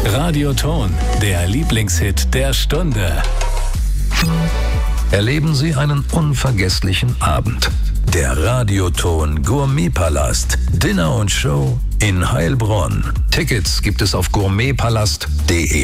Radioton, der Lieblingshit der Stunde. Erleben Sie einen unvergesslichen Abend. Der Radioton Gourmetpalast, Dinner und Show in Heilbronn. Tickets gibt es auf gourmetpalast.de.